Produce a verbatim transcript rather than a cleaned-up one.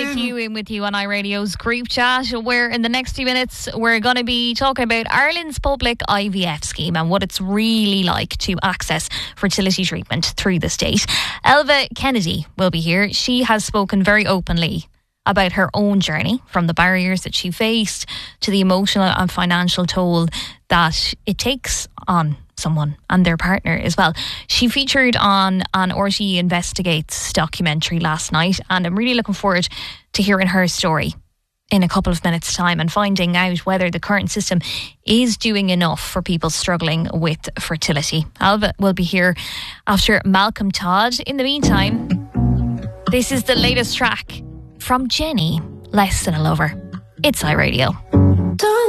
with you, in with you on iRadio's group chat, where in the next few minutes we're going to be talking about Ireland's public I V F scheme and what it's really like to access fertility treatment through the state. Elva Kennedy will be here. She has spoken very openly about her own journey, from the barriers that she faced to the emotional and financial toll that it takes on someone and their partner as well. She featured on an R T E Investigates documentary last night, and I'm really looking forward to hearing her story in a couple of minutes' time and finding out whether the current system is doing enough for people struggling with fertility. Alva will be here after Malcolm Todd. In the meantime, this is the latest track from Jenny, Less Than a Lover. It's iRadio.